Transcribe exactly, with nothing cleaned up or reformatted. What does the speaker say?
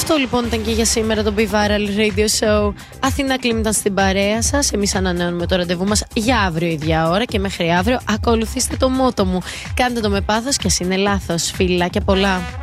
Αυτό λοιπόν ήταν και για σήμερα το Be Viral Radio Show. Αθηνά Κλίμ ήταν στην παρέα σας. Εμείς ανανεώνουμε το ραντεβού μας για αύριο ίδια ώρα και μέχρι αύριο ακολουθήστε το μότο μου. Κάντε το με πάθος και ας είναι λάθος. Φιλάκια πολλά.